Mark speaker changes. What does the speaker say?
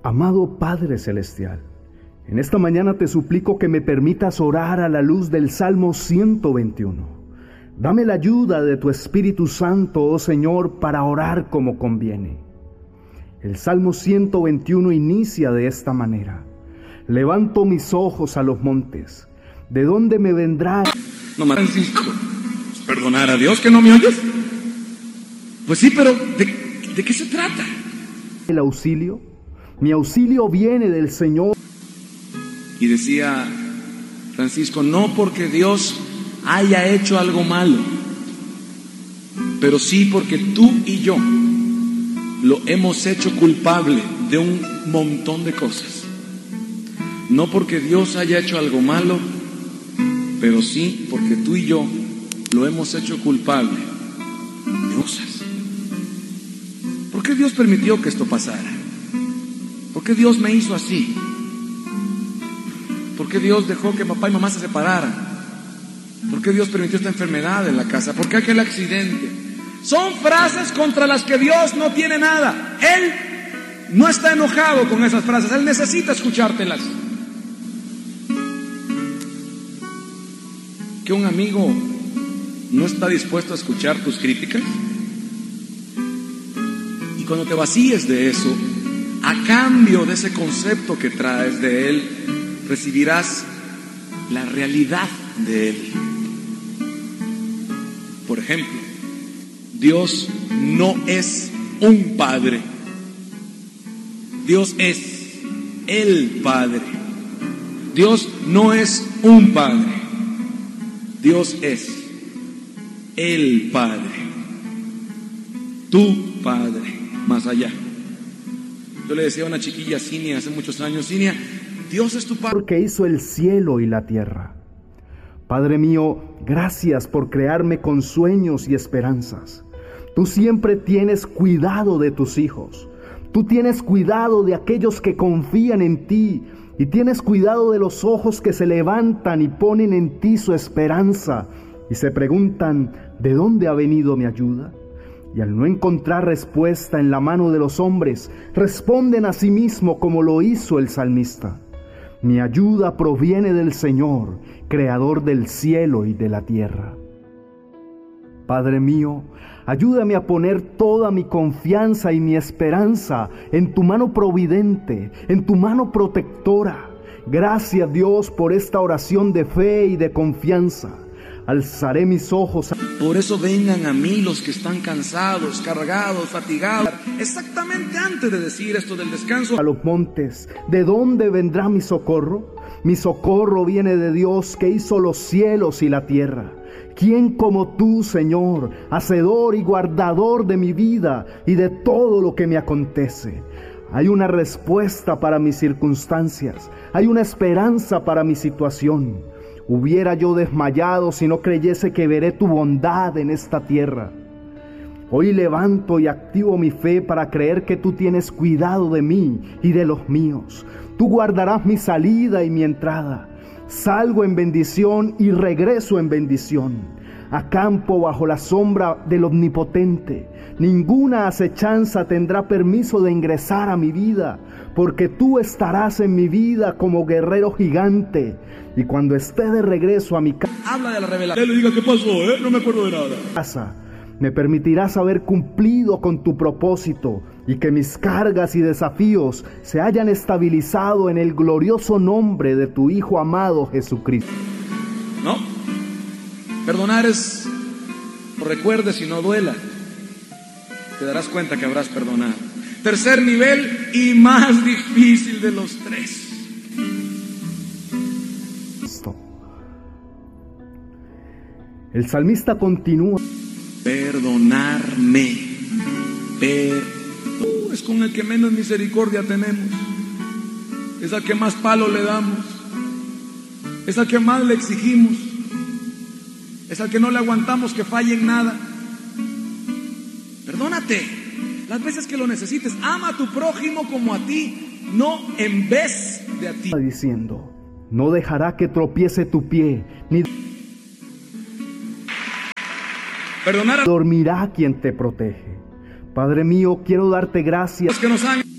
Speaker 1: Amado Padre Celestial, en esta mañana te suplico que me permitas orar a la luz del Salmo 121. Dame la ayuda de tu Espíritu Santo, oh Señor, para orar como conviene. El Salmo 121 inicia de esta manera: levanto mis ojos a los montes, ¿de dónde me vendrá?
Speaker 2: No, Francisco, ¿perdonar a Dios que no me oyes? Pues sí, pero ¿de qué se trata?
Speaker 1: El auxilio, mi auxilio viene del Señor.
Speaker 2: Y decía Francisco, no porque Dios haya hecho algo malo, pero sí porque tú y yo lo hemos hecho culpable de un montón de cosas. No porque Dios haya hecho algo malo, pero sí porque tú y yo lo hemos hecho culpable de cosas. ¿Por qué Dios permitió que esto pasara? ¿Por qué Dios me hizo así? ¿Por qué Dios dejó que papá y mamá se separaran? ¿Por qué Dios permitió esta enfermedad en la casa? ¿Por qué aquel accidente? Son frases contra las que Dios no tiene nada. Él no está enojado con esas frases, Él necesita escuchártelas. ¿Que un amigo no está dispuesto a escuchar tus críticas? Y cuando te vacíes de eso, a cambio de ese concepto que traes de Él, recibirás la realidad de Él. Por ejemplo, Dios no es un padre. Dios es el Padre. Dios no es un padre. Dios es el Padre. Tu Padre, más allá. Yo le decía a una chiquilla, Cinia, hace muchos años, Cinia, Dios es tu Padre.
Speaker 1: Porque hizo el cielo y la tierra. Padre mío, gracias por crearme con sueños y esperanzas. Tú siempre tienes cuidado de tus hijos. Tú tienes cuidado de aquellos que confían en ti. Y tienes cuidado de los ojos que se levantan y ponen en ti su esperanza. Y se preguntan, ¿de dónde ha venido mi ayuda? Y al no encontrar respuesta en la mano de los hombres, responden a sí mismo como lo hizo el salmista. Mi ayuda proviene del Señor, creador del cielo y de la tierra. Padre mío, ayúdame a poner toda mi confianza y mi esperanza en tu mano providente, en tu mano protectora. Gracias, Dios, por esta oración de fe y de confianza. Alzaré mis ojos.
Speaker 2: Por eso vengan a mí los que están cansados, cargados, fatigados. Exactamente antes de decir esto del descanso.
Speaker 1: A los montes, ¿de dónde vendrá mi socorro? Mi socorro viene de Dios que hizo los cielos y la tierra. ¿Quién como tú, Señor, hacedor y guardador de mi vida y de todo lo que me acontece? Hay una respuesta para mis circunstancias, hay una esperanza para mi situación. Hubiera yo desmayado si no creyese que veré tu bondad en esta tierra. Hoy levanto y activo mi fe para creer que tú tienes cuidado de mí y de los míos. Tú guardarás mi salida y mi entrada. Salgo en bendición y regreso en bendición. Acampo bajo la sombra del Omnipotente. Ninguna acechanza tendrá permiso de ingresar a mi vida, porque tú estarás en mi vida como guerrero gigante. Y cuando esté de regreso a mi casa,
Speaker 2: habla de la revelación. Le diga qué pasó, no me acuerdo de nada.
Speaker 1: Me permitirás haber cumplido con tu propósito y que mis cargas y desafíos se hayan estabilizado en el glorioso nombre de tu Hijo amado Jesucristo.
Speaker 2: No, perdonar es, no recuerdes y no duela. Te darás cuenta que habrás perdonado. Tercer nivel y más difícil de los tres.
Speaker 1: El salmista continúa.
Speaker 2: Perdonarme. Es con el que menos misericordia tenemos. Es al que más palo le damos. Es al que más le exigimos. Es al que no le aguantamos que falle en nada. Perdónate las veces que lo necesites. Ama a tu prójimo como a ti, no en vez de a ti.
Speaker 1: Diciendo, no dejará que tropiece tu pie, ni
Speaker 2: perdonar
Speaker 1: dormirá quien te protege. Padre mío, quiero darte gracias.
Speaker 2: Que nos han